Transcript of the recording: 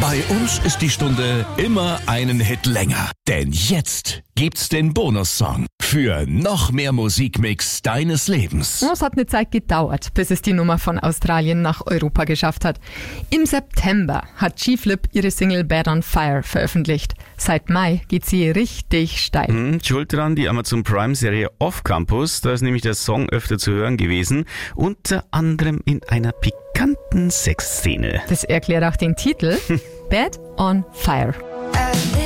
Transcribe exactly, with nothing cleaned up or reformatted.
Bei uns ist die Stunde immer einen Hit länger. Denn jetzt gibt's den Bonussong für noch mehr Musikmix deines Lebens. Es hat eine Zeit gedauert, bis es die Nummer von Australien nach Europa geschafft hat. Im September hat G-Flip ihre Single Bad on Fire veröffentlicht. Seit Mai geht sie richtig steil. Mhm, schuld dran die Amazon Prime-Serie Off Campus. Da ist nämlich der Song öfter zu hören gewesen. Unter anderem in einer pikanten Sexszene. Das erklärt auch den Titel Bad on Fire.